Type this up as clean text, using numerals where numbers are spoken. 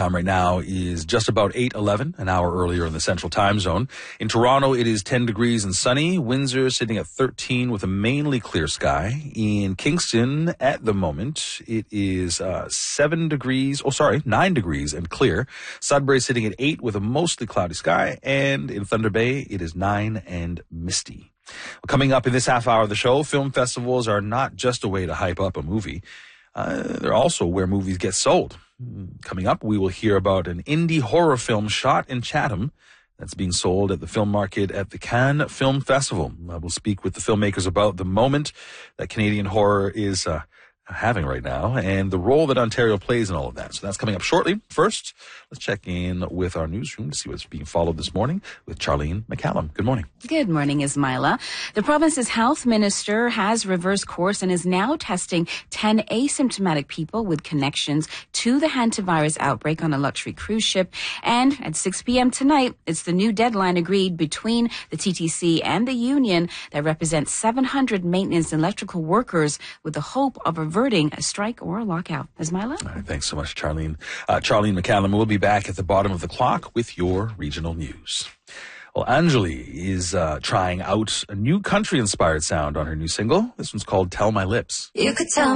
time right now is just about 8:11, an hour earlier in the Central Time Zone. In Toronto, it is 10 degrees and sunny. Windsor sitting at 13 with a mainly clear sky. In Kingston, at the moment, it is 9 degrees and clear. Sudbury sitting at 8 with a mostly cloudy sky. And in Thunder Bay, it is 9 and misty. Well, coming up in this half hour of the show, film festivals are not just a way to hype up a movie. They're also where movies get sold. Coming up, we will hear about an indie horror film shot in Chatham that's being sold at the film market at the Cannes Film Festival. We'll speak with the filmmakers about the moment that Canadian horror is having right now and the role that Ontario plays in all of that. So that's coming up shortly. First, let's check in with our newsroom to see what's being followed this morning with Charlene McCallum. Good morning. Good morning, Ismaila. The province's health minister has reversed course and is now testing 10 asymptomatic people with connections to the hantavirus outbreak on a luxury cruise ship. And at 6 p.m. tonight, it's the new deadline agreed between the TTC and the union that represents 700 maintenance and electrical workers with the hope of averting a strike or a lockout. Ismaila? All right, thanks so much, Charlene. Charlene McCallum will be back at the bottom of the clock with your regional news. Well, Anjali is trying out a new country-inspired sound on her new single. This one's called Tell My Lips. You could tell